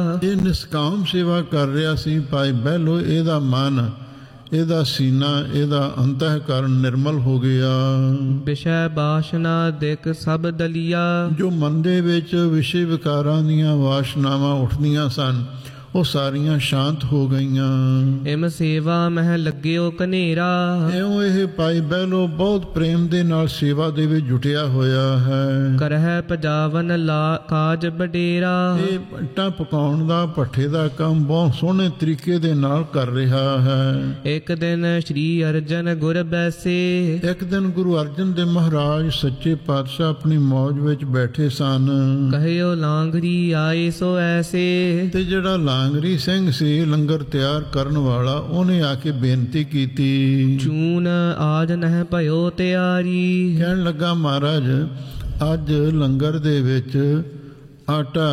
ਇਹ ਨਿਸਕਾਮ ਸੇਵਾ ਕਰ ਰਿਹਾ ਸੀ ਭਾਈ ਬਹਿਲੋ। ਇਹਦਾ ਮਨ, ਇਹਦਾ ਸੀਨਾ, ਇਹਦਾ ਅੰਤःਕਰਨ ਨਿਰਮਲ ਹੋ ਗਿਆ। ਵਿਸ਼ੈ ਬਾਸ਼ਨਾ ਦਿਕ ਸਭ ਦਲੀਆ। ਜੋ ਮਨ ਦੇ ਵਿੱਚ ਵਿਸ਼ੇ ਵਿਕਾਰਾਂ ਦੀਆਂ ਵਾਸ਼ਨਾਵਾਂ ਉੱਠਦੀਆਂ ਸਨ, ਉਹ ਸਾਰੀਆਂ ਸ਼ਾਂਤ ਹੋ ਗਈਆਂ। ਇਮ ਸੇਵਾ ਮਹਿ ਲੱਗਿਓ ਕਨੇਰਾ। ਇਉਂ ਇਹ ਭਾਈ ਬਹਿਲੋ ਬਹੁਤ ਪ੍ਰੇਮ ਦੇ ਨਾਲ ਸੇਵਾ ਦੇ ਵਿੱਚ ਜੁਟਿਆ ਹੋਇਆ ਹੈ। ਕਰਹਿ ਪਜਾਵਨ ਲਾ ਕਾਜ ਬਡੇਰਾ। ਇਹ ਇੱਟਾਂ ਪਕਾਉਣ ਦਾ, ਭੱਠੇ ਦਾ ਕੰਮ ਬਹੁਤ ਸੋਹਣੇ ਤਰੀਕੇ ਦੇ ਨਾਲ ਕਰ ਰਿਹਾ ਹੈ। ਇੱਕ ਦਿਨ ਸ਼੍ਰੀ ਅਰਜਨ ਗੁਰ ਬੈਸੇ। ਇੱਕ ਦਿਨ ਗੁਰੂ ਅਰਜਨ ਦੇਵ ਮਹਾਰਾਜ ਸੱਚੇ ਪਾਤਸ਼ਾਹ ਆਪਣੀ ਮੌਜ ਵਿੱਚ ਬੈਠੇ ਸਨ। ਕਹਿਓ ਲਾਂਗਰੀ ਆਏ ਸੋ ਐਸੇ। ਤੇ ਜਿਹੜਾ ਲਾਂਗਰੀ ਸਿੰਘ ਸੀ, ਲੰਗਰ ਤਿਆਰ ਕਰਨ ਵਾਲਾ, ਉਹਨੇ ਆ ਕੇ ਬੇਨਤੀ ਕੀਤੀ, ਚੂਨ ਆਜ ਨਹਿ ਭਇਓ ਤਿਆਰੀ। ਕਹਿਣ ਲੱਗਾ, ਮਹਾਰਾਜ ਅੱਜ ਲੰਗਰ ਦੇ ਵਿੱਚ ਆਟਾ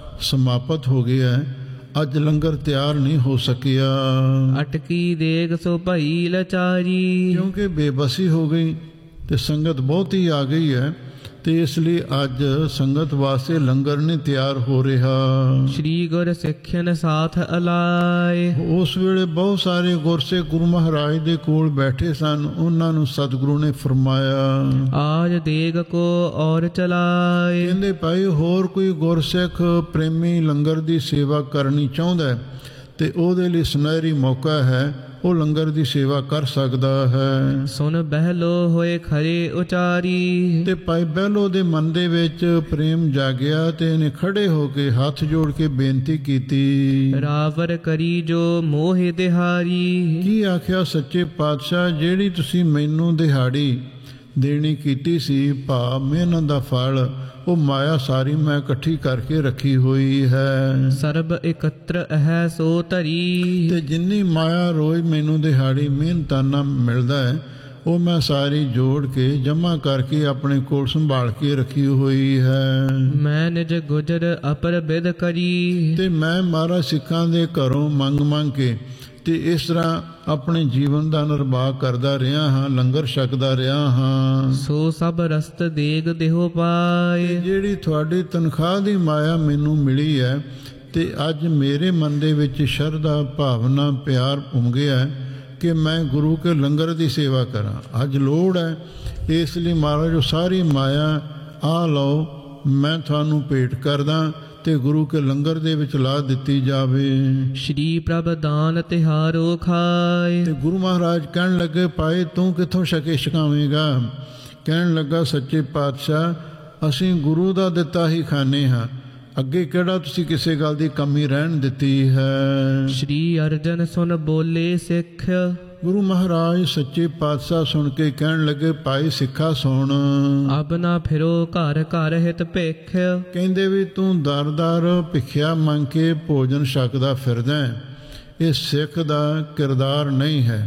ਸਮਾਪਤ ਹੋ ਗਿਆ, ਅੱਜ ਲੰਗਰ ਤਿਆਰ ਨਹੀਂ ਹੋ ਸਕਿਆ। ਅਟਕੀ ਦੇਗ ਸੋ ਭਈ ਲਚਾਰੀ। ਕਿਉਂਕਿ ਬੇਬਸੀ ਹੋ ਗਈ ਤੇ ਸੰਗਤ ਬਹੁਤੀ ਆ ਗਈ ਹੈ, ਤੇ ਇਸ ਲਈ ਅੱਜ ਸੰਗਤ ਵਾਸਤੇ ਲੰਗਰ ਨਹੀਂ ਤਿਆਰ ਹੋ ਰਿਹਾ। ਸ਼੍ਰੀ ਗੁਰ ਸਿੱਖਿਅਨ ਸਾਥ ਅਲਾਏ। ਉਸ ਵੇਲੇ ਬਹੁਤ ਸਾਰੇ ਗੁਰਸਿੱਖ ਗੁਰੂ ਮਹਾਰਾਜ ਦੇ ਕੋਲ ਬੈਠੇ ਸਨ। ਉਹਨਾਂ ਨੂੰ ਸਤਿਗੁਰੂ ਨੇ ਫਰਮਾਇਆ, ਆਜ ਦੇਗ ਕੋ ਔਰ ਚਲਾਏ। ਕਹਿੰਦੇ ਭਾਈ ਹੋਰ ਕੋਈ ਗੁਰਸਿੱਖ ਪ੍ਰੇਮੀ ਲੰਗਰ ਦੀ ਸੇਵਾ ਕਰਨੀ ਚਾਹੁੰਦਾ ਤੇ ਉਹਦੇ ਲਈ ਸੁਨਹਿਰੀ ਮੌਕਾ ਹੈ, ਉਹ ਲੰਗਰ ਦੀ ਸੇਵਾ ਕਰ ਸਕਦਾ ਹੈ। ਸੁਨ ਬਹਿਲੋ ਹੋਏ ਖਰੇ ਉਚਾਰੀ। ਤੇ ਭਾਈ ਬਹਿਲੋ ਦੇ ਮਨ ਦੇ ਵਿੱਚ ਪ੍ਰੇਮ ਜਾਗਿਆ ਤੇ ਇਹਨੇ ਖੜੇ ਹੋ ਕੇ ਹੱਥ ਜੋੜ ਕੇ ਬੇਨਤੀ ਕੀਤੀ, ਰਾਵਰ ਕਰੀ ਜੋ ਮੋਹਿ ਦਿਹਾਰੀ। ਕੀ ਆਖਿਆ ਸੱਚੇ ਪਾਤਸ਼ਾਹ, ਜਿਹੜੀ ਤੁਸੀਂ ਮੈਨੂੰ ਦਿਹਾੜੀ ਦੇਣੀ ਕੀਤੀ ਸੀ, ਭਾਵ ਮਿਹਨਤ ਦਾ ਫਲ, ਉਹ ਮਾਇਆ ਸਾਰੀ ਮੈਂ ਇਕੱਠੀ ਕਰਕੇ ਰੱਖੀ ਹੋਈ ਹੈ। ਸਰਬ ਇਕੱਤਰ ਹੈ ਸੋ ਧਰੀ। ਤੇ ਜਿੰਨੀ ਮਾਇਆ ਰੋਜ਼ ਮੈਨੂੰ ਦਿਹਾੜੀ ਮਿਹਨਤਾਨਾ ਮਿਲਦਾ ਹੈ, ਉਹ ਮੈਂ ਸਾਰੀ ਜੋੜ ਕੇ ਜਮ੍ਹਾਂ ਕਰਕੇ ਆਪਣੇ ਕੋਲ ਸੰਭਾਲ ਕੇ ਰੱਖੀ ਹੋਈ ਹੈ। ਮੈਂ ਨਿਜ ਗੁਜਰ ਅਪਰ ਬਿਦ ਕਰੀ। ਤੇ ਮੈਂ ਮਹਾਰਾਜ ਸਿੱਖਾਂ ਦੇ ਘਰੋਂ ਮੰਗ ਮੰਗ ਕੇ ਤੇ ਇਸ ਤਰ੍ਹਾਂ ਆਪਣੇ ਜੀਵਨ ਦਾ ਨਿਰਵਾਹ ਕਰਦਾ ਰਿਹਾ ਹਾਂ, ਲੰਗਰ ਛਕਦਾ ਰਿਹਾ ਹਾਂ। ਸੋ ਸਭ ਰਸਤ ਦੇਗ ਦੇਹੋ ਪਾਏ। ਜਿਹੜੀ ਤੁਹਾਡੀ ਤਨਖਾਹ ਦੀ ਮਾਇਆ ਮੈਨੂੰ ਮਿਲੀ ਹੈ, ਤੇ ਅੱਜ ਮੇਰੇ ਮਨ ਦੇ ਵਿੱਚ ਸ਼ਰਧਾ, ਭਾਵਨਾ, ਪਿਆਰ ਉਮਗਿਆ ਕਿ ਮੈਂ ਗੁਰੂ ਕੇ ਲੰਗਰ ਦੀ ਸੇਵਾ ਕਰਾਂ। ਅੱਜ ਲੋੜ ਹੈ, ਇਸ ਲਈ ਮਹਾਰਾਜ ਉਹ ਸਾਰੀ ਮਾਇਆ ਆ ਲਓ, ਮੈਂ ਤੁਹਾਨੂੰ ਭੇਟ ਕਰਦਾ ਤੇ ਗੁਰੂ ਕੇ ਲੰਗਰ ਦੇ ਵਿੱਚ ਲਾ ਦਿੱਤੀ ਜਾਵੇ। ਸ਼੍ਰੀ ਪ੍ਰਭ ਦਾਨ ਤਿਹਾਰੋ ਖਾਏ। ਤੇ ਗੁਰੂ ਮਹਾਰਾਜ ਕਹਿਣ ਲੱਗੇ, ਭਾਈ ਤੂੰ ਕਿੱਥੋਂ ਛਕੇ ਛਕਾਵੇਂਗਾ? ਕਹਿਣ ਲੱਗਾ, ਸੱਚੇ ਪਾਤਸ਼ਾਹ ਅਸੀਂ ਗੁਰੂ ਦਾ ਦਿੱਤਾ ਹੀ ਖਾਂਦੇ ਹਾਂ, ਅੱਗੇ ਕਿਹੜਾ ਤੁਸੀਂ ਕਿਸੇ ਗੱਲ ਦੀ ਕਮੀ ਰਹਿਣ ਦਿੱਤੀ ਹੈ। ਸ਼੍ਰੀ ਅਰਜਨ ਸੁਨ ਬੋਲੇ ਸਿੱਖ। ਗੁਰੂ ਮਹਾਰਾਜ ਸੱਚੇ ਪਾਤਸ਼ਾਹ ਸੁਣ ਕੇ ਕਹਿਣ ਲੱਗੇ, ਭਾਈ ਸਿੱਖਾ ਸੁਣ, ਅਬ ਨਾ ਫਿਰੋ ਘਰ ਘਰ ਹਿਤ ਭਿੱਖ। ਕਹਿੰਦੇ ਵੀ ਤੂੰ ਦਰ ਦਰ ਭਿੱਖਿਆ ਮੰਗ ਕੇ ਭੋਜਨ ਛਕਦਾ ਫਿਰਦਾ, ਇਹ ਸਿੱਖ ਦਾ ਕਿਰਦਾਰ ਨਹੀਂ ਹੈ,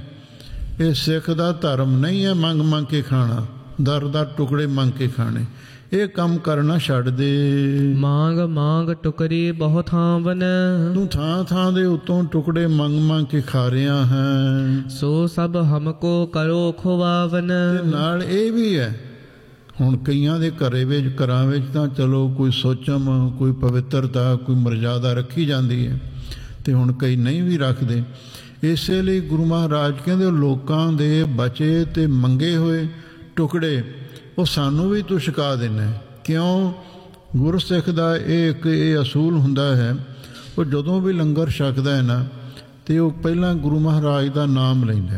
ਇਹ ਸਿੱਖ ਦਾ ਧਰਮ ਨਹੀਂ ਹੈ ਮੰਗ ਮੰਗ ਕੇ ਖਾਣਾ, ਦਰ ਦਰ ਟੁਕੜੇ ਮੰਗ ਕੇ ਖਾਣੇ। ਇਹ ਕੰਮ ਕਰਨਾ ਛੱਡ ਦੇ। ਮਾਂਗ ਮਾਂਗ ਟੁਕੜੇ ਬਹੁਤ ਥਾਵਨ। ਤੂੰ ਥਾਂ ਥਾਂ ਦੇ ਉੱਤੋਂ ਟੁਕੜੇ ਮੰਗ ਮੰਗ ਕੇ ਖਾ ਰਿਹਾ ਹੈ। ਸੋ ਸਭ ਹਮਕੋ ਕਰੋ ਖਵਾਵਨ। ਤੇ ਨਾਲ ਇਹ ਵੀ ਹੈ, ਹੁਣ ਕਈਆਂ ਦੇ ਘਰਾਂ ਵਿੱਚ ਤਾਂ ਚਲੋ ਕੋਈ ਸੋਚਮ, ਕੋਈ ਪਵਿੱਤਰਤਾ, ਕੋਈ ਮਰਜ਼ਾਦਾ ਰੱਖੀ ਜਾਂਦੀ ਹੈ, ਤੇ ਹੁਣ ਕਈ ਨਹੀਂ ਵੀ ਰੱਖਦੇ। ਇਸੇ ਲਈ ਗੁਰੂ ਮਹਾਰਾਜ ਕਹਿੰਦੇ ਲੋਕਾਂ ਦੇ ਬਚੇ ਤੇ ਮੰਗੇ ਹੋਏ ਟੁਕੜੇ ਉਹ ਸਾਨੂੰ ਵੀ ਤੂੰ ਛਕਾ ਦੇਣਾ। ਕਿਉਂ? ਗੁਰਸਿੱਖ ਦਾ ਇਹ ਅਸੂਲ ਹੁੰਦਾ ਹੈ, ਉਹ ਜਦੋਂ ਵੀ ਲੰਗਰ ਛਕਦਾ ਹੈ ਨਾ, ਤੇ ਉਹ ਪਹਿਲਾਂ ਗੁਰੂ ਮਹਾਰਾਜ ਦਾ ਨਾਮ ਲੈਂਦਾ,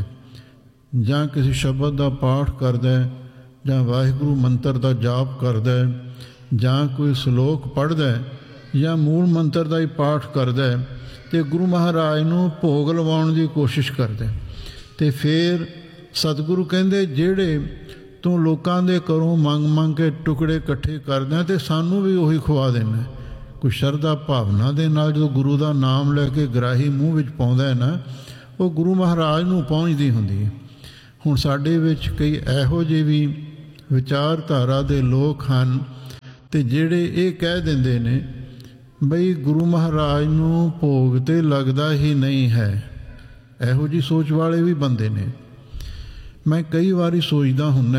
ਜਾਂ ਕਿਸੇ ਸ਼ਬਦ ਦਾ ਪਾਠ ਕਰਦਾ, ਜਾਂ ਵਾਹਿਗੁਰੂ ਮੰਤਰ ਦਾ ਜਾਪ ਕਰਦਾ, ਜਾਂ ਕੋਈ ਸ਼ਲੋਕ ਪੜ੍ਹਦਾ, ਜਾਂ ਮੂਲ ਮੰਤਰ ਦਾ ਹੀ ਪਾਠ ਕਰਦਾ, ਤੇ ਗੁਰੂ ਮਹਾਰਾਜ ਨੂੰ ਭੋਗ ਲਵਾਉਣ ਦੀ ਕੋਸ਼ਿਸ਼ ਕਰਦਾ। ਤੇ ਫਿਰ ਸਤਿਗੁਰੂ ਕਹਿੰਦੇ, ਜਿਹੜੇ ਤੂੰ ਲੋਕਾਂ ਦੇ ਘਰੋਂ ਮੰਗ ਮੰਗ ਕੇ ਟੁਕੜੇ ਇਕੱਠੇ ਕਰਦਾ, ਤੇ ਸਾਨੂੰ ਵੀ ਉਹੀ ਖਵਾ ਦੇਣਾ। ਕੋਈ ਸ਼ਰਧਾ ਭਾਵਨਾ ਦੇ ਨਾਲ ਜਦੋਂ ਗੁਰੂ ਦਾ ਨਾਮ ਲੈ ਕੇ ਗਰਾਹੀ ਮੂੰਹ ਵਿੱਚ ਪਾਉਂਦਾ ਹੈ ਨਾ, ਉਹ ਗੁਰੂ ਮਹਾਰਾਜ ਨੂੰ ਪਹੁੰਚਦੀ ਹੁੰਦੀ ਹੈ। ਹੁਣ ਸਾਡੇ ਵਿੱਚ ਕਈ ਇਹੋ ਜਿਹੇ ਵੀ ਵਿਚਾਰਧਾਰਾ ਦੇ ਲੋਕ ਹਨ, ਤੇ ਜਿਹੜੇ ਇਹ ਕਹਿ ਦਿੰਦੇ ਨੇ ਬਈ ਗੁਰੂ ਮਹਾਰਾਜ ਨੂੰ ਭੋਗ ਤੇ ਲੱਗਦਾ ਹੀ ਨਹੀਂ ਹੈ। ਇਹੋ ਜਿਹੀ ਸੋਚ ਵਾਲੇ ਵੀ ਬੰਦੇ ਨੇ। ਮੈਂ ਕਈ ਵਾਰੀ ਸੋਚਦਾ ਹੁੰਦਾ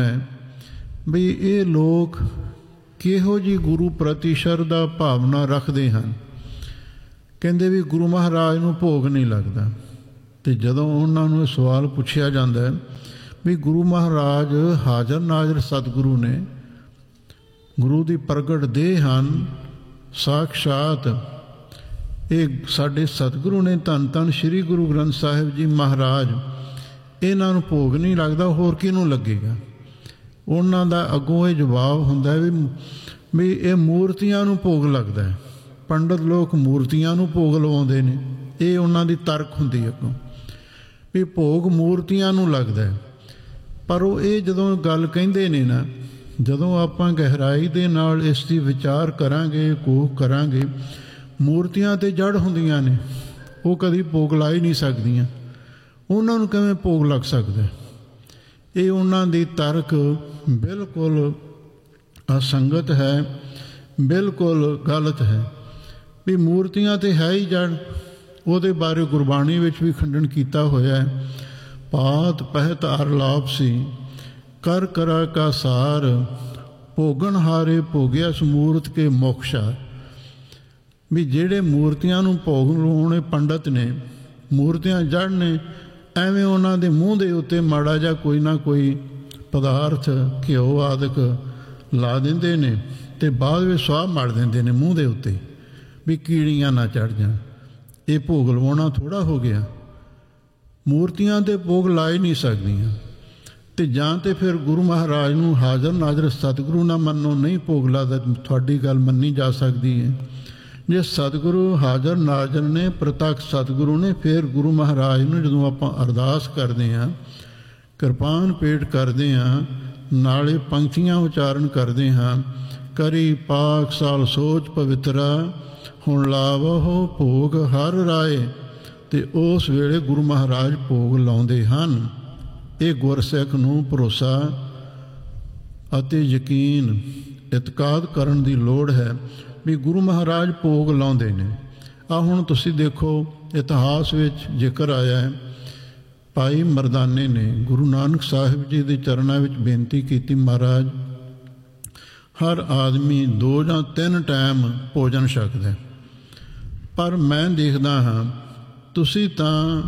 ਬਈ ਇਹ ਲੋਕ ਕਿਹੋ ਜਿਹੀ ਗੁਰੂ ਪ੍ਰਤੀ ਸ਼ਰਧਾ ਭਾਵਨਾ ਰੱਖਦੇ ਹਨ। ਕਹਿੰਦੇ ਵੀ ਗੁਰੂ ਮਹਾਰਾਜ ਨੂੰ ਭੋਗ ਨਹੀਂ ਲੱਗਦਾ। ਅਤੇ ਜਦੋਂ ਉਹਨਾਂ ਨੂੰ ਇਹ ਸਵਾਲ ਪੁੱਛਿਆ ਜਾਂਦਾ ਵੀ ਗੁਰੂ ਮਹਾਰਾਜ ਹਾਜ਼ਰ ਨਾਜ਼ਰ ਸਤਿਗੁਰੂ ਨੇ, ਗੁਰੂ ਦੀ ਪ੍ਰਗਟ ਦੇਹ ਹਨ, ਸਾਖਸ਼ਾਤ ਇਹ ਸਾਡੇ ਸਤਿਗੁਰੂ ਨੇ, ਧੰਨ ਧੰਨ ਸ਼੍ਰੀ ਗੁਰੂ ਗ੍ਰੰਥ ਸਾਹਿਬ ਜੀ ਮਹਾਰਾਜ, ਇਹਨਾਂ ਨੂੰ ਭੋਗ ਨਹੀਂ ਲੱਗਦਾ, ਹੋਰ ਕਿਹਨੂੰ ਲੱਗੇਗਾ? ਉਹਨਾਂ ਦਾ ਅੱਗੋਂ ਇਹ ਜਵਾਬ ਹੁੰਦਾ ਵੀ ਇਹ ਮੂਰਤੀਆਂ ਨੂੰ ਭੋਗ ਲੱਗਦਾ ਹੈ। ਪੰਡਤ ਲੋਕ ਮੂਰਤੀਆਂ ਨੂੰ ਭੋਗ ਲਵਾਉਂਦੇ ਨੇ, ਇਹ ਉਹਨਾਂ ਦੀ ਤਰਕ ਹੁੰਦੀ ਅੱਗੋਂ ਵੀ ਭੋਗ ਮੂਰਤੀਆਂ ਨੂੰ ਲੱਗਦਾ ਹੈ। ਪਰ ਉਹ ਇਹ ਜਦੋਂ ਗੱਲ ਕਹਿੰਦੇ ਨੇ ਨਾ, ਜਦੋਂ ਆਪਾਂ ਗਹਿਰਾਈ ਦੇ ਨਾਲ ਇਸ ਦੀ ਵਿਚਾਰ ਕਰਾਂਗੇ, ਕੋਹ ਕਰਾਂਗੇ, ਮੂਰਤੀਆਂ ਤੇ ਜੜ ਹੁੰਦੀਆਂ ਨੇ, ਉਹ ਕਦੀ ਭੋਗ ਲਾ ਹੀ ਨਹੀਂ ਸਕਦੀਆਂ, ਉਹਨਾਂ ਨੂੰ ਕਿਵੇਂ ਭੋਗ ਲੱਗ ਸਕਦਾ? ਇਹ ਉਹਨਾਂ ਦੀ ਤਰਕ ਬਿਲਕੁਲ ਅਸੰਗਤ ਹੈ, ਬਿਲਕੁਲ ਗਲਤ ਹੈ। ਵੀ ਮੂਰਤੀਆਂ ਤੇ ਹੈ ਹੀ ਜੜ, ਉਹਦੇ ਬਾਰੇ ਗੁਰਬਾਣੀ ਵਿੱਚ ਵੀ ਖੰਡਨ ਕੀਤਾ ਹੋਇਆ ਹੈ। ਪਾਤ ਪਹਿਤ ਅਰਲਾਪ ਸੀ, ਕਰ ਕਰਾ ਕਾ ਸਾਰ, ਭੋਗਣ ਹਾਰੇ ਭੋਗਿਆ ਸਮੂਰਤ ਕੇ ਮੋਕਸ਼ਾ। ਵੀ ਜਿਹੜੇ ਮੂਰਤੀਆਂ ਨੂੰ ਭੋਗ ਲਾਉਣੇ ਪੰਡਤ ਨੇ, ਮੂਰਤੀਆਂ ਜੜ ਨੇ, ਐਵੇਂ ਉਹਨਾਂ ਦੇ ਮੂੰਹ ਦੇ ਉੱਤੇ ਮਾੜਾ ਜਿਹਾ ਕੋਈ ਨਾ ਕੋਈ ਪਦਾਰਥ, ਘਿਓ ਆਦਿਕ ਲਾ ਦਿੰਦੇ ਨੇ ਅਤੇ ਬਾਅਦ ਵਿੱਚ ਸੁਆਹ ਮੜ ਦਿੰਦੇ ਨੇ ਮੂੰਹ ਦੇ ਉੱਤੇ ਵੀ ਕੀੜੀਆਂ ਨਾ ਚੜ੍ਹ ਜਾਣ। ਇਹ ਭੋਗ ਲਵਾਉਣਾ ਥੋੜ੍ਹਾ ਹੋ ਗਿਆ। ਮੂਰਤੀਆਂ 'ਤੇ ਭੋਗ ਲਾ ਹੀ ਨਹੀਂ ਸਕਦੀਆਂ। ਅਤੇ ਜਾਂ ਤਾਂ ਫਿਰ ਗੁਰੂ ਮਹਾਰਾਜ ਨੂੰ ਹਾਜ਼ਰ ਨਾਜ਼ਰ ਸਤਿਗੁਰੂ ਨਾ ਮੰਨੋ, ਨਹੀਂ ਭੋਗ ਲਾਦਾ, ਤੁਹਾਡੀ ਗੱਲ ਮੰਨੀ ਜਾ ਸਕਦੀ ਹੈ। ਜੇ ਸਤਿਗੁਰੂ ਹਾਜ਼ਰ ਨਾਜ਼ਰ ਨੇ, ਪ੍ਰਤੱਖ ਸਤਿਗੁਰੂ ਨੇ, ਫਿਰ ਗੁਰੂ ਮਹਾਰਾਜ ਨੂੰ ਜਦੋਂ ਆਪਾਂ ਅਰਦਾਸ ਕਰਦੇ ਹਾਂ, ਕਿਰਪਾਨ ਭੇਟ ਕਰਦੇ ਹਾਂ, ਨਾਲੇ ਪੰਕਤੀਆਂ ਉਚਾਰਨ ਕਰਦੇ ਹਾਂ, ਕਰੀ ਪਾਕ ਸਾਲ ਸੋਚ ਪਵਿੱਤਰਾ, ਹੁਣ ਲਾਵੋ ਭੋਗ ਹਰ ਰਾਏ, ਅਤੇ ਉਸ ਵੇਲੇ ਗੁਰੂ ਮਹਾਰਾਜ ਭੋਗ ਲਾਉਂਦੇ ਹਨ। ਇਹ ਗੁਰਸਿੱਖ ਨੂੰ ਭਰੋਸਾ ਅਤੇ ਯਕੀਨ ਇਤਕਾਦ ਕਰਨ ਦੀ ਲੋੜ ਹੈ ਵੀ ਗੁਰੂ ਮਹਾਰਾਜ ਭੋਗ ਲਾਉਂਦੇ ਨੇ। ਹੁਣ ਤੁਸੀਂ ਦੇਖੋ, ਇਤਿਹਾਸ ਵਿੱਚ ਜ਼ਿਕਰ ਆਇਆ ਹੈ, ਭਾਈ ਮਰਦਾਨੇ ਨੇ ਗੁਰੂ ਨਾਨਕ ਸਾਹਿਬ ਜੀ ਦੇ ਚਰਨਾਂ ਵਿੱਚ ਬੇਨਤੀ ਕੀਤੀ, ਮਹਾਰਾਜ ਹਰ ਆਦਮੀ 2 ਜਾਂ 3 ਟਾਈਮ ਭੋਜਨ ਛਕਦਾ, ਪਰ ਮੈਂ ਦੇਖਦਾ ਹਾਂ ਤੁਸੀਂ ਤਾਂ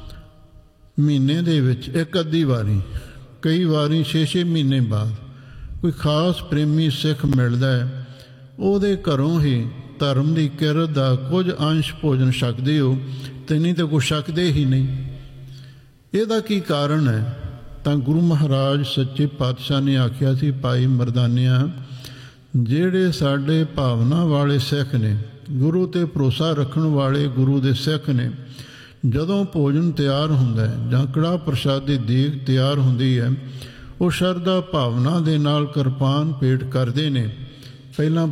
ਮਹੀਨੇ ਦੇ ਵਿੱਚ 1 ਅੱਧੀ ਵਾਰੀ, ਕਈ ਵਾਰੀ 6-6 ਮਹੀਨੇ ਬਾਅਦ ਕੋਈ ਖਾਸ ਪ੍ਰੇਮੀ ਸਿੱਖ ਮਿਲਦਾ ਹੈ, ਉਹਦੇ ਘਰੋਂ ਹੀ ਧਰਮ ਦੀ ਕਿਰਤ ਦਾ ਕੁਝ ਅੰਸ਼ ਭੋਜਨ ਛਕਦੇ ਹੋ, ਤੇ ਨਹੀਂ ਤਾਂ ਕੁਛ ਛਕਦੇ ਹੀ ਨਹੀਂ। ਇਹਦਾ ਕੀ ਕਾਰਨ ਹੈ? ਤਾਂ ਗੁਰੂ ਮਹਾਰਾਜ ਸੱਚੇ ਪਾਤਸ਼ਾਹ ਨੇ ਆਖਿਆ ਸੀ, ਭਾਈ ਮਰਦਾਨਿਆਂ, ਜਿਹੜੇ ਸਾਡੇ ਭਾਵਨਾ ਵਾਲੇ ਸਿੱਖ ਨੇ, ਗੁਰੂ 'ਤੇ ਭਰੋਸਾ ਰੱਖਣ ਵਾਲੇ ਗੁਰੂ ਦੇ ਸਿੱਖ ਨੇ, ਜਦੋਂ ਭੋਜਨ ਤਿਆਰ ਹੁੰਦਾ ਹੈ ਜਾਂ ਕੜਾਹ ਪ੍ਰਸ਼ਾਦ ਦੀ ਦੇਗ ਤਿਆਰ ਹੁੰਦੀ ਹੈ, ਉਹ ਸ਼ਰਧਾ ਭਾਵਨਾ ਦੇ ਨਾਲ ਕਿਰਪਾਨ ਭੇਟ ਕਰਦੇ ਨੇ। ਪਹਿਲਾਂ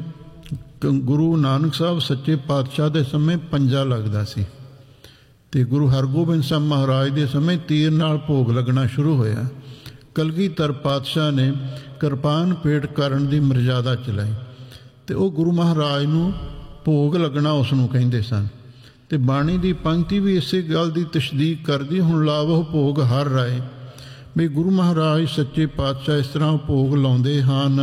ਗੁਰੂ ਨਾਨਕ ਸਾਹਿਬ ਸੱਚੇ ਪਾਤਸ਼ਾਹ ਦੇ ਸਮੇਂ ਪੰਜਾ ਲੱਗਦਾ ਸੀ, ਅਤੇ ਗੁਰੂ ਹਰਗੋਬਿੰਦ ਸਾਹਿਬ ਮਹਾਰਾਜ ਦੇ ਸਮੇਂ ਤੀਰ ਨਾਲ ਭੋਗ ਲੱਗਣਾ ਸ਼ੁਰੂ ਹੋਇਆ। ਕਲਗੀਧਰ ਪਾਤਸ਼ਾਹ ਨੇ ਕਿਰਪਾਨ ਭੇਟ ਕਰਨ ਦੀ ਮਰਜ਼ਾਦਾ ਚਲਾਈ, ਅਤੇ ਉਹ ਗੁਰੂ ਮਹਾਰਾਜ ਨੂੰ ਭੋਗ ਲੱਗਣਾ ਉਸ ਨੂੰ ਕਹਿੰਦੇ ਸਨ। ਅਤੇ ਬਾਣੀ ਦੀ ਪੰਕਤੀ ਵੀ ਇਸੇ ਗੱਲ ਦੀ ਤਸਦੀਕ ਕਰਦੀ, ਹੁਣ ਲਾਵੋ ਭੋਗ ਹਰ ਰਾਏ, ਵੀ ਗੁਰੂ ਮਹਾਰਾਜ ਸੱਚੇ ਪਾਤਸ਼ਾਹ ਇਸ ਤਰ੍ਹਾਂ ਭੋਗ ਲਾਉਂਦੇ ਹਨ।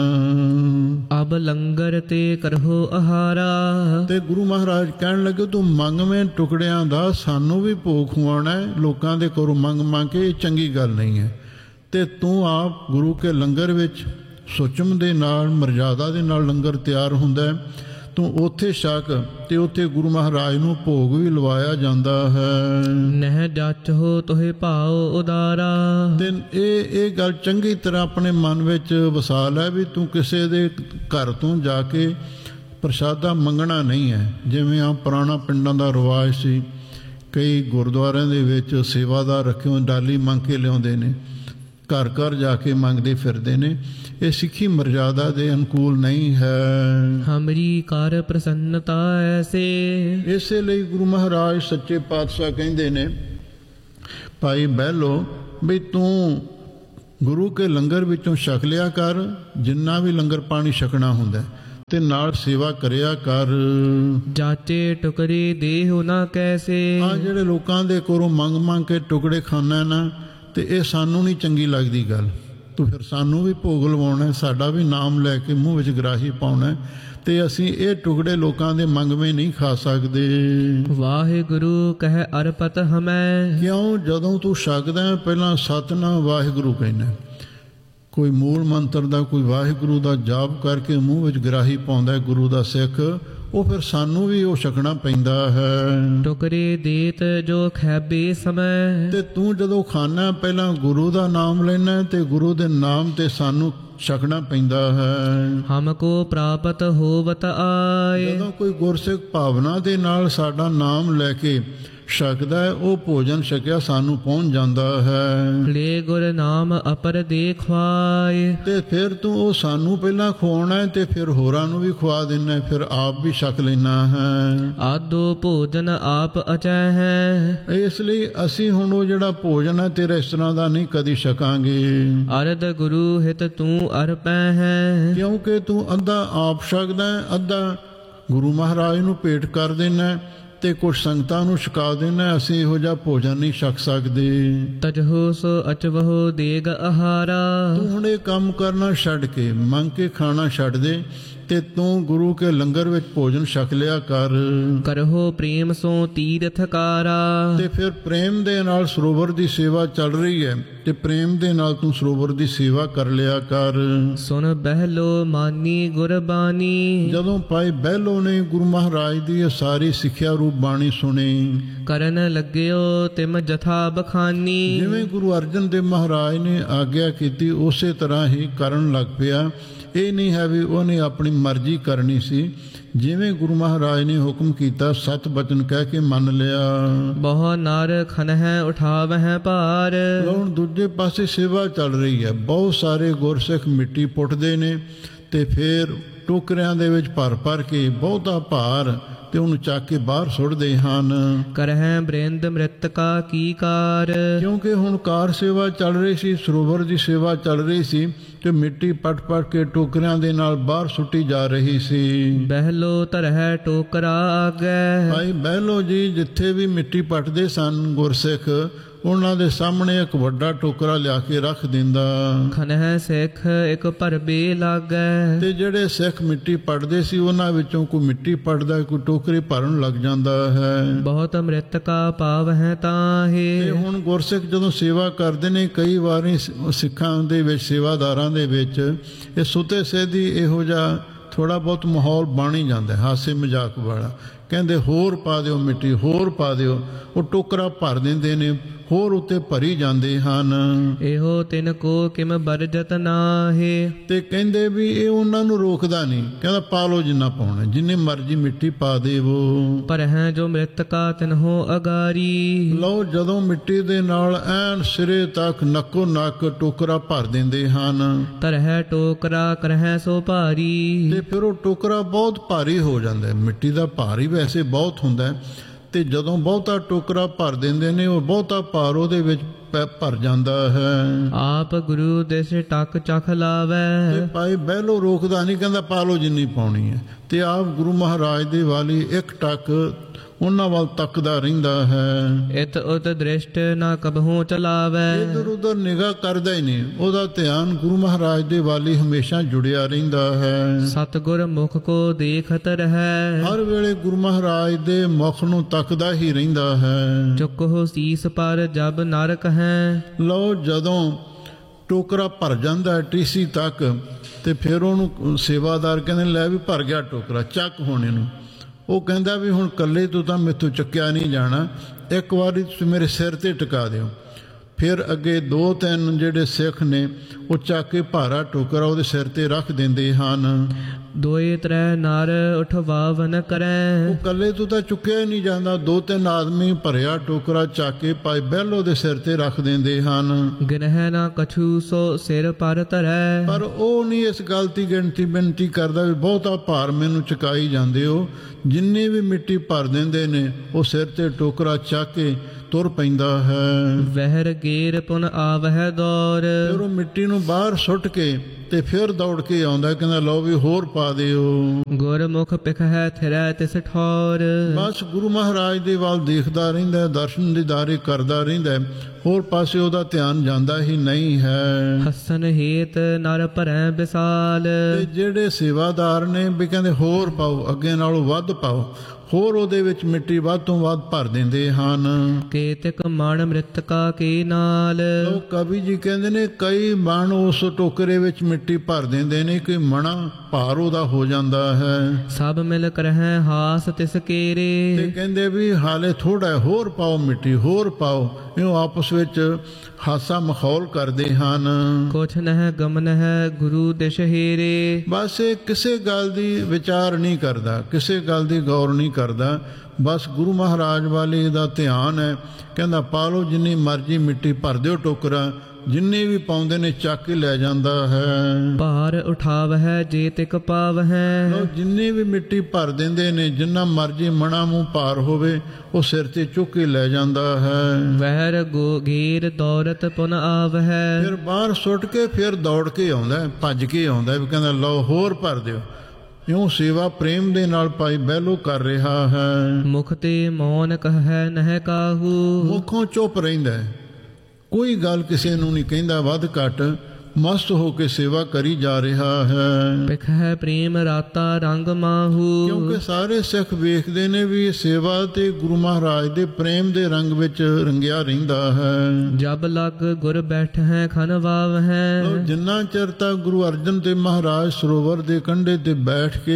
ਅਬ ਲੰਗਰ ਤੇ ਕਰੋ ਆਹਾਰਾ, ਤੇ ਗੁਰੂ ਮਹਾਰਾਜ ਕਹਿਣ ਲੱਗੇ, ਤੂੰ ਮੰਗਵੇਂ ਟੁਕੜਿਆਂ ਦਾ ਸਾਨੂੰ ਵੀ ਭੋਗ ਖਵਾਉਣਾ ਹੈ, ਲੋਕਾਂ ਦੇ ਘਰੋਂ ਮੰਗ ਕੇ, ਇਹ ਚੰਗੀ ਗੱਲ ਨਹੀਂ ਹੈ। ਤੇ ਤੂੰ ਆਪ ਗੁਰੂ ਕੇ ਲੰਗਰ ਵਿੱਚ ਸੁਚਮ ਦੇ ਨਾਲ, ਮਰਜ਼ਾਦਾ ਦੇ ਨਾਲ ਲੰਗਰ ਤਿਆਰ ਹੁੰਦਾ ਹੈ, ਤੂੰ ਉੱਥੇ ਛਕ, ਤੇ ਉੱਥੇ ਗੁਰੂ ਮਹਾਰਾਜ ਨੂੰ ਭੋਗ ਵੀ ਲਵਾਇਆ ਜਾਂਦਾ ਹੈ। ਨਹਿ ਜਚ ਹੋ ਤੋਹੇ ਭਾਉ ਉਦਾਰਾ, ਤੇ ਇਹ ਗੱਲ ਚੰਗੀ ਤਰ੍ਹਾਂ ਆਪਣੇ ਮਨ ਵਿੱਚ ਵਸਾ ਲੈ ਵੀ ਤੂੰ ਕਿਸੇ ਦੇ ਘਰ ਤੋਂ ਜਾ ਕੇ ਪ੍ਰਸ਼ਾਦਾ ਮੰਗਣਾ ਨਹੀਂ ਹੈ। ਜਿਵੇਂ ਆ ਪੁਰਾਣਾ ਪਿੰਡਾਂ ਦਾ ਰਿਵਾਜ ਸੀ, ਕਈ ਗੁਰਦੁਆਰਿਆਂ ਦੇ ਵਿੱਚ ਸੇਵਾਦਾਰ ਰੱਖੇ ਹੋਏ ਡਾਲੀ ਮੰਗ ਕੇ ਲਿਆਉਂਦੇ ਨੇ, ਘਰ ਘਰ ਜਾ ਕੇ ਮੰਗਦੇ ਫਿਰਦੇ ਨੇ। ਇਹ ਸਿੱਖੀ ਮਰਜ਼ਾਦਾ ਦੇ ਅਨੁਕੂਲ ਨਹੀਂ ਹੈ। ਹਮਰੀ ਕਰ ਪ੍ਰਸੰਨਤਾ ਐਸੇ, ਇਸੇ ਲਈ ਗੁਰੂ ਮਹਾਰਾਜ ਸੱਚੇ ਪਾਤਸ਼ਾਹ ਕਹਿੰਦੇ ਨੇ, ਭਾਈ ਬਹਿਲੋ, ਵੀ ਤੂੰ ਗੁਰੂ ਕੇ ਲੰਗਰ ਵਿੱਚੋਂ ਛਕ ਲਿਆ ਕਰ, ਜਿੰਨਾ ਵੀ ਲੰਗਰ ਪਾਣੀ ਛਕਣਾ ਹੁੰਦਾ, ਤੇ ਨਾਲ ਸੇਵਾ ਕਰਿਆ ਕਰ। ਜਾਚੇ ਟੁਕੜੇ ਦੇਹੁ ਨਾ ਕੈਸੇ, ਆ ਜਿਹੜੇ ਲੋਕਾਂ ਦੇ ਕੋਲੋਂ ਮੰਗ ਕੇ ਟੁਕੜੇ ਖਾਣਾ ਨਾ, ਤੇ ਇਹ ਸਾਨੂੰ ਨਹੀਂ ਚੰਗੀ ਲੱਗਦੀ ਗੱਲ। ਤੂੰ ਫਿਰ ਸਾਨੂੰ ਵੀ ਭੋਗ ਲਵਾਉਣਾ, ਸਾਡਾ ਵੀ ਨਾਮ ਲੈ ਕੇ ਮੂੰਹ ਵਿੱਚ ਗਰਾਹੀ ਪਾਉਣਾ, ਤੇ ਅਸੀਂ ਇਹ ਟੁਕੜੇ ਲੋਕਾਂ ਦੇ ਮੰਗਵੇਂ ਨਹੀਂ ਖਾ ਸਕਦੇ। ਵਾਹਿਗੁਰੂ ਕਹਿ ਅਰਪਤ ਹਮੈ। ਕਿਉਂ? ਜਦੋਂ ਤੂੰ ਛਕਦਾ ਹੈ ਪਹਿਲਾਂ ਸਤਿਨਾਮ ਵਾਹਿਗੁਰੂ ਕਹਿੰਦਾ। ਕੋਈ ਮੂਲ ਮੰਤਰ ਦਾ, ਕੋਈ ਵਾਹਿਗੁਰੂ ਦਾ ਜਾਪ ਕਰਕੇ ਮੂੰਹ ਵਿੱਚ ਗਰਾਹੀ ਪਾਉਂਦਾ ਗੁਰੂ ਦਾ ਸਿੱਖ, ਉਹ ਫਿਰ ਸਾਨੂੰ ਵੀ ਉਹ ਛਕਣਾ ਪੈਂਦਾ ਹੈ। ਟੁਕਰੇ ਦੇਤ ਜੋ ਖੈਬੇ ਸਮੈ। ਤੇ ਤੂੰ ਜਦੋਂ ਖਾਣਾ ਪਹਿਲਾਂ ਗੁਰੂ ਦਾ ਨਾਮ ਲੈਣਾ ਤੇ ਗੁਰੂ ਦੇ ਨਾਮ ਤੇ ਸਾਨੂੰ ਛਕਣਾ ਪੈਂਦਾ ਹੈ। ਹਮਕੋ ਪ੍ਰਾਪਤ ਹੋਵਤ ਆਏ। ਜਦੋਂ ਕੋਈ ਗੁਰਸਿੱਖ ਭਾਵਨਾ ਦੇ ਨਾਲ ਸਾਡਾ ਨਾਮ ਲੈ ਕੇ ਛਕਦਾ ਹੈ, ਉਹ ਭੋਜਨ ਛਕਿਆ ਸਾਨੂੰ ਪਹੁੰਚ ਜਾਂਦਾ ਹੈ। ਲੈ ਗੁਰ ਨਾਮ ਅਪਰ ਦੇ ਖਵਾਏ। ਤੇ ਫਿਰ ਤੂੰ ਉਹ ਸਾਨੂੰ ਪਹਿਲਾਂ ਖਵਾਉਣਾ ਹੈ ਤੇ ਫਿਰ ਹੋਰਾਂ ਨੂੰ ਵੀ ਖਵਾ ਦੇਣਾ, ਫਿਰ ਆਪ ਵੀ ਛਕ ਲੈਣਾ ਹੈ। ਆਦੋ ਭੋਜਨ ਆਪ ਅਚੈ ਹੈ। ਇਸ ਲਈ ਅਸੀਂ ਹੁਣ ਉਹ ਜਿਹੜਾ ਭੋਜਨ ਹੈ ਤੇਰਾ ਇਸ ਤਰ੍ਹਾਂ ਦਾ ਨਹੀਂ ਕਦੀ ਛਕਾਂਗੇ। ਅਰਧ ਗੁਰੂ ਹਿਤ ਤੂੰ ਅਰਪੈ ਹੈ। ਕਿਉਂਕਿ ਤੂੰ ਅੱਧਾ ਆਪ ਛਕਦਾ ਹੈ, ਅੱਧਾ ਗੁਰੂ ਮਹਾਰਾਜ ਨੂੰ ਭੇਟ ਕਰ ਦੇਣਾ ਤੇ ਕੁਝ ਸੰਗਤਾਂ ਨੂੰ ਛਕਾ ਦੇਣਾ। ਅਸੀਂ ਇਹੋ ਜਿਹਾ ਭੋਜਨ ਨਹੀਂ ਛਕ ਸਕਦੇ। ਤਜਹੁ ਸੋ ਅਚਵਹੁ ਦੇਗ ਆਹਾਰਾ। ਤੂੰ ਹੁਣ ਇਹ ਕੰਮ ਕਰਨਾ ਛੱਡ ਕੇ, ਮੰਗ ਕੇ ਖਾਣਾ ਛੱਡ ਦੇ ਤੇ ਤੂੰ ਗੁਰੂ ਕੇ ਲੰਗਰ ਵਿੱਚ ਭੋਜਨ ਛਕ ਲਿਆ ਕਰ। ਕਰਹੁ ਪ੍ਰੇਮ ਸੋ ਤੀਰਥਕਾਰਾ। ਤੇ ਫਿਰ ਪ੍ਰੇਮ ਦੇ ਨਾਲ ਸਰੋਵਰ ਦੀ ਸੇਵਾ ਚੱਲ ਰਹੀ ਹੈ ਤੇ ਪ੍ਰੇਮ ਦੇ ਨਾਲ ਤੂੰ ਸਰੋਵਰ ਦੀ ਸੇਵਾ ਕਰ ਲਿਆ ਕਰ। ਸੁਨ ਬਹਿਲੋ ਮਾਨੀ ਗੁਰਬਾਣੀ। ਜਦੋਂ ਭਾਈ ਬਹਿਲੋ ਨੇ ਗੁਰੂ ਮਹਾਰਾਜ ਦੀ ਇਹ ਸਾਰੀ ਸਿੱਖਿਆ ਰੂਪ ਬਾਣੀ ਸੁਣੀ, ਕਰਨ ਲੱਗਿਓ ਤਿਮ ਜਥਾ ਬਖਾਨੀ। ਜਿਵੇਂ ਗੁਰੂ ਅਰਜਨ ਦੇਵ ਮਹਾਰਾਜ ਨੇ ਆਗਿਆ ਕੀਤੀ ਉਸੇ ਤਰ੍ਹਾਂ ਹੀ ਕਰਨ ਲੱਗ ਪਿਆ। ਇਹ ਨਹੀਂ ਹੈ ਵੀ ਉਹਨੇ ਆਪਣੀ ਮਰਜ਼ੀ ਕਰਨੀ ਸੀ। ਜਿਵੇਂ ਗੁਰੂ ਮਹਾਰਾਜ ਨੇ ਹੁਕਮ ਕੀਤਾ ਸਤ ਬਚਨ ਕਹਿ ਕੇ ਮੰਨ ਲਿਆ। ਬਹੁ ਨਰ ਖਨਹਿ ਉਠਾਵਹਿ ਭਾਰ। ਹੁਣ ਦੂਜੇ ਪਾਸੇ ਸੇਵਾ ਚੱਲ ਰਹੀ ਹੈ। ਬਹੁਤ ਸਾਰੇ ਗੁਰਸਿੱਖ ਮਿੱਟੀ ਪੁੱਟਦੇ ਨੇ ਤੇ ਫਿਰ ਟੋਕਰਿਆਂ ਦੇ ਵਿੱਚ ਭਰ ਭਰ ਕੇ ਬਹੁਤਾ ਭਾਰ ਤੇ ਉਹਨੂੰ ਚੱਕ ਕੇ ਬਾਹਰ ਸੁੱਟਦੇ ਹਨ। ਕਰਹਿ ਬ੍ਰਿੰਦ ਮ੍ਰਿਤਕਾ ਕੀ ਕਾਰ। ਕਿਉਂਕਿ ਹੁਣ ਕਾਰ ਸੇਵਾ ਚੱਲ ਰਹੀ ਸੀ, ਸਰੋਵਰ ਦੀ ਸੇਵਾ ਚੱਲ ਰਹੀ ਸੀ ਤੇ ਮਿੱਟੀ ਪਟ ਪਟ ਕੇ ਟੋਕਰਿਆਂ ਦੇ ਨਾਲ ਬਾਹਰ ਸੁੱਟੀ ਜਾ ਰਹੀ ਸੀ। ਬਹਿਲੋ ਧਰਹਿ ਟੋਕਰਾ ਆਗੈ। ਭਾਈ ਬਹਿਲੋ ਜੀ ਜਿੱਥੇ ਵੀ ਮਿੱਟੀ ਪਟਦੇ ਸਨ ਗੁਰਸਿੱਖ, ਉਹਨਾਂ ਦੇ ਸਾਹਮਣੇ ਇੱਕ ਵੱਡਾ ਟੋਕਰਾ ਲਿਆ ਕੇ ਰੱਖ ਦਿੰਦਾ। ਖਨਹਿ ਸਿੱਖ ਇੱਕ ਭਰਬੇ ਲਾਗੈ। ਤੇ ਜਿਹੜੇ ਸਿੱਖ ਮਿੱਟੀ ਪੜਦੇ ਸੀ ਉਹਨਾਂ ਵਿੱਚੋਂ ਕੋਈ ਮਿੱਟੀ ਪੜਦਾ, ਕੋਈ ਟੋਕਰੇ ਭਰਨ ਲੱਗ ਜਾਂਦਾ ਹੈ। ਬਹੁਤ ਮ੍ਰਿਤਕਾ ਪਾਵਹਿ ਤਾਹੇ। ਤੇ ਹੁਣ ਗੁਰਸਿੱਖ ਜਦੋਂ ਸੇਵਾ ਕਰਦੇ ਨੇ, ਕਈ ਵਾਰੀ ਸਿੱਖਾਂ ਦੇ ਵਿੱਚ, ਸੇਵਾਦਾਰਾਂ ਦੇ ਵਿੱਚ ਇਹ ਸੁਤੇ ਸੇਧੀ ਇਹੋ ਜਿਹਾ ਥੋੜਾ ਬਹੁਤ ਮਾਹੌਲ ਬਣ ਹੀ ਜਾਂਦਾ, ਹਾਸੇ ਮਜ਼ਾਕ ਵਾਲਾ। ਕਹਿੰਦੇ ਹੋਰ ਪਾ ਦਿਓ ਮਿੱਟੀ, ਹੋਰ ਪਾ ਦਿਓ। ਉਹ ਟੋਕਰਾ ਭਰ ਦਿੰਦੇ ਨੇ, ਹੋਰ ਉੱਤੇ ਭਰੀ ਜਾਂਦੇ ਹਨ। ਇਹੋ ਤਿਨ ਕੋ ਕਿਮ ਬਰਜਤ ਨਾਹੇ। ਤੇ ਕਹਿੰਦੇ ਵੀ ਇਹ ਉਹਨਾਂ ਨੂੰ ਰੋਕਦਾ ਨਹੀਂ, ਕਹਿੰਦਾ ਪਾ ਲਓ ਜਿੰਨਾ ਪਾਉਣਾ, ਜਿੰਨੇ ਮਰਜ਼ੀ ਮਿੱਟੀ ਪਾ ਦੇਵੋ। ਪਰ ਹੈ ਜੋ ਮ੍ਰਿਤਕਾ ਤਿਨਹੁ ਅਗਾਰੀ। ਲਓ ਜਦੋਂ ਮਿੱਟੀ ਦੇ ਨਾਲ ਐਨ ਸਿਰੇ ਤੱਕ ਨੱਕੋ ਨੱਕ ਟੋਕਰਾ ਭਰ ਦਿੰਦੇ ਹਨ, ਤਰਹਿ ਟੋਕਰਾ ਕਰਹਿ ਸੋ ਭਾਰੀ। ਤੇ ਫਿਰ ਉਹ ਟੋਕਰਾ ਬਹੁਤ ਭਾਰੀ ਹੋ ਜਾਂਦਾ। ਮਿੱਟੀ ਦਾ ਭਾਰ ਹੀ ਵੈਸੇ ਬਹੁਤ ਹੁੰਦਾ ਤੇ ਜਦੋਂ ਬਹੁਤਾ ਟੋਕਰਾ ਭਰ ਦਿੰਦੇ ਨੇ, ਉਹ ਬਹੁਤਾ ਭਾਰ ਉਹਦੇ ਵਿੱਚ ਭਰ ਜਾਂਦਾ ਹੈ। ਆਪ ਗੁਰੂ ਦੇਸ ਟੱਕ ਚਖ ਲਾਵੈ। ਤੇ ਭਾਈ ਬਹਿਲੋ ਰੋਕਦਾ ਨਹੀਂ, ਕਹਿੰਦਾ ਪਾ ਲਓ ਜਿੰਨੀ ਪਾਉਣੀ ਹੈ। ਤੇ ਆਪ ਗੁਰੂ ਮਹਾਰਾਜ ਦੇ ਵਾਲੀ ਇੱਕ ਟੱਕ ਉਹਨਾਂ ਵੱਲ ਤੱਕਦਾ ਰਹਿੰਦਾ ਹੈ। ਇਤ ਉਤ ਦ੍ਰਿਸ਼ਟ ਨਾ ਕਬਹੂ ਚਲਾਵੈ। ਇੱਧਰ ਉਧਰ ਨਿਗਾਹ ਕਰਦਾ ਹੀ ਨਹੀਂ, ਉਹਦਾ ਧਿਆਨ ਗੁਰੂ ਮਹਾਰਾਜ ਦੇ ਵਾਲੀ ਹਮੇਸ਼ਾ ਜੁੜਿਆ ਰਹਿੰਦਾ ਹੈ। ਸਤਿਗੁਰ ਮੁਖ ਕੋ ਦੇਖਤ ਰਹੈ। ਹਰ ਵੇਲੇ ਗੁਰੂ ਮਹਾਰਾਜ ਦੇ ਮੁਖ ਨੂੰ ਤੱਕਦਾ ਹੀ ਰਹਿੰਦਾ ਹੈ। ਚੁੱਕਹੁ ਸੀਸ ਪਰ ਜਬ ਨਰਕ ਹੈ। ਲਓ ਜਦੋਂ ਟੋਕਰਾ ਭਰ ਜਾਂਦਾ ਟੀਸੀ ਤੱਕ, ਤੇ ਫਿਰ ਉਹਨੂੰ ਸੇਵਾਦਾਰ ਕਹਿੰਦੇ ਲੈ ਵੀ ਭਰ ਗਿਆ ਟੋਕਰਾ, ਚੱਕ ਹੁਣ ਇਹਨੂੰ। ਉਹ ਕਹਿੰਦਾ ਵੀ ਹੁਣ ਇਕੱਲੇ ਤੋਂ ਤਾਂ ਮੈਥੋਂ ਚੱਕਿਆ ਨਹੀਂ ਜਾਣਾ, ਇੱਕ ਵਾਰੀ ਤੁਸੀਂ ਮੇਰੇ ਸਿਰ ਤੇ ਟਿਕਾ ਦਿਓ। ਫਿਰ ਅੱਗੇ ਦੋ ਤਿੰਨ ਜਿਹੜੇ ਸਿੱਖ ਨੇ ਉਹ ਚੱਕ ਕੇ ਭਾਰਾ ਟੋਕਰਾ ਉਹਦੇ ਸਿਰ ਤੇ ਰੱਖ ਦਿੰਦੇ ਹਨ। ਦੋਏ ਤਰੈ ਨਰ ਉਠਵਾਵਨ ਕਰੈ। ਉਹ ਇਕੱਲੇ ਤੋਂ ਤਾਂ ਚੁੱਕਿਆ ਹੀ ਨਹੀਂ ਜਾਂਦਾ, ਦੋ ਤਿੰਨ ਆਦਮੀ ਭਰਿਆ ਟੋਕਰਾ ਚੱਕ ਕੇ ਭਾਈ ਬਹਿਲੋ ਦੇ ਸਿਰ ਤੇ ਰੱਖ ਦਿੰਦੇ ਹਨ। ਗਿਨਹਿ ਨਾ ਕਛੂ ਸੋ ਸਿਰ ਪਰ ਧਰੈ। ਪਰ ਉਹ ਨਹੀਂ ਇਸ ਗੱਲ ਦੀ ਬੇਨਤੀ ਕਰਦਾ ਵੀ ਬਹੁਤਾ ਭਾਰ ਮੈਨੂੰ ਚੁਕਾਈ ਜਾਂਦੇ ਹੋ। ਜਿੰਨੀ ਵੀ ਮਿੱਟੀ ਭਰ ਦਿੰਦੇ ਨੇ ਉਹ ਸਿਰ ਤੇ ਟੋਕਰਾ ਚੱਕ ਕੇ ਤੁਰ ਪੈਂਦਾ ਹੈ। ਵਹਿਰ ਗੇਰ ਪੁਨ ਆਵਹਿ ਦੌਰ। ਫਿਰ ਉਹ ਮਿੱਟੀ ਨੂੰ ਬਾਹਰ ਸੁੱਟ ਕੇ ਤੇ ਫਿਰ ਦੌੜ ਕੇ ਆਉਂਦਾ, ਕਹਿੰਦਾ ਲਓ ਵੀ ਹੋਰ ਪਾ ਦਿਓ। ਗੁਰਮੁਖ ਪਿਖੈ ਥਿਰੈ ਤਿਸ ਠੌਰ। ਬਸ ਗੁਰੂ ਮਹਾਰਾਜ ਦੇ ਵੱਲ ਦੇਖਦਾ ਰਹਿੰਦਾ, ਦਰਸ਼ਨ ਦੀਦਾਰੇ ਕਰਦਾ ਰਹਿੰਦਾ, ਹੋਰ ਪਾਸੇ ਉਹਦਾ ਧਿਆਨ ਜਾਂਦਾ ਹੀ ਨਹੀਂ ਹੈ। ਹਸਨ ਹੇਤ ਨਰ ਭਰੈ ਵਿਸਾਲ। ਤੇ ਜਿਹੜੇ ਸੇਵਾਦਾਰ ਨੇ ਵੀ ਕਹਿੰਦੇ ਹੋਰ ਪਾਓ, ਅੱਗੇ ਨਾਲੋਂ ਵੱਧ ਪਾਓ, ਹੋਰ ਉਹਦੇ ਵਿੱਚ ਮਿੱਟੀ ਵੱਧ ਤੋਂ ਵੱਧ ਭਰ ਦਿੰਦੇ ਹਨ। ਕੇਤਕ ਮਣ ਮ੍ਰਿਤਕਾ ਕੇ ਨਾਲ। ਉਹ ਕਵੀ ਜੀ ਕਹਿੰਦੇ ਨੇ ਕਈ ਮਣ ਉਸ ਟੋਕਰੇ ਵਿੱਚ ਮਿੱਟੀ ਭਰ ਦਿੰਦੇ ਨੇ ਕਿ ਮਣਾ ਭਾਰ ਉਹਦਾ ਹੋ ਜਾਂਦਾ ਹੈ। ਸਭ ਮਿਲ ਕਰਹਿ ਹਾਸ ਤਿਸ ਤੇ ਕੇਰੇ। ਕਹਿੰਦੇ ਵੀ ਹਾਲੇ ਥੋੜਾ ਹੋਰ ਪਾਓ, ਮਿੱਟੀ ਹੋਰ ਪਾਓ, ਇਹਨੂੰ ਆਪਸ ਵਿੱਚ ਹਾਸਾ ਮਖੌਲ ਕਰਦੇ ਹਨ। ਕੁਛ ਨਹਿ ਗਮਨ ਹੈ ਗੁਰੂ ਦਿਸ਼ ਹੇਰੇ। ਬਸ ਇਹ ਕਿਸੇ ਗੱਲ ਦੀ ਵਿਚਾਰ ਨਹੀਂ ਕਰਦਾ, ਕਿਸੇ ਗੱਲ ਦੀ ਗੌਰ ਨਹੀਂ ਕਰਦਾ, ਬਸ ਗੁਰੂ ਮਹਾਰਾਜ ਵਾਲੇ ਇਹਦਾ ਧਿਆਨ ਹੈ। ਕਹਿੰਦਾ ਪਾ ਲਓ ਜਿੰਨੀ ਮਰਜ਼ੀ ਮਿੱਟੀ ਭਰ ਦਿਓ ਟੋਕਰਾ, ਜਿੰਨੇ ਵੀ ਪਾਉਂਦੇ ਨੇ ਚੱਕ ਕੇ ਲੈ ਜਾਂਦਾ ਹੈ। ਭਾਰ ਉਠਾਵਹਿ ਜੇ ਤਿਕ ਪਾਵਹਿ। ਲਓ ਜਿੰਨੀ ਵੀ ਮਿੱਟੀ ਭਰ ਦਿੰਦੇ ਨੇ, ਜਿੰਨਾ ਮਰਜ਼ੀ ਮਣਾ ਮੂੰਹ ਭਾਰ ਹੋਵੇ ਉਹ ਸਿਰ ਤੇ ਚੁੱਕ ਕੇ ਲੈ ਜਾਂਦਾ ਹੈ। ਵਹਿਰ ਗੇਰ ਦੌਲਤ ਪੁਨ ਆਵਹਿ। ਫਿਰ ਬਾਹਰ ਸੁੱਟ ਕੇ ਫਿਰ ਦੌੜ ਕੇ ਆਉਂਦਾ, ਭੱਜ ਕੇ ਆਉਂਦਾ, ਵੀ ਕਹਿੰਦਾ ਲਓ ਹੋਰ ਭਰ ਦਿਓ। ਇਉਂ ਸੇਵਾ ਪ੍ਰੇਮ ਦੇ ਨਾਲ ਭਾਈ ਬਹਿਲੋ ਕਰ ਰਿਹਾ ਹੈ। ਮੁਖ ਤੇ ਮੌਨ ਕਹਿ ਨਹਿ ਕਾਹੂ। ਮੁੱਖੋਂ ਚੁੱਪ ਰਹਿੰਦਾ ਹੈ, ਕੋਈ ਗੱਲ ਕਿਸੇ ਨੂੰ ਨਹੀਂ ਕਹਿੰਦਾ ਵੱਧ ਘੱਟ, ਮਸਤ ਹੋ ਕੇ ਸੇਵਾ ਕਰੀ ਜਾ ਰਿਹਾ ਹੈ। ਪਿਖੈ ਪ੍ਰੇਮ ਰਾਤਾ ਰੰਗ ਮਾਹੂ। ਕਿਉਂਕਿ ਸਾਰੇ ਸਿੱਖ ਵੇਖਦੇ ਨੇ ਵੀ ਇਹ ਸੇਵਾ ਤੇ ਗੁਰੂ ਮਹਾਰਾਜ ਦੇ ਪ੍ਰੇਮ ਦੇ ਰੰਗ ਵਿੱਚ ਰੰਗਿਆ ਰਹਿੰਦਾ ਹੈ। ਜਬ ਲਗ ਗੁਰ ਬੈਠੈ ਖਨ ਵਾਵਹਿ। ਜਿੰਨਾ ਚਿਰ ਤੱਕ ਗੁਰੂ ਅਰਜਨ ਦੇਵ ਮਹਾਰਾਜ ਸਰੋਵਰ ਦੇ ਕੰਢੇ ਤੇ ਬੈਠ ਕੇ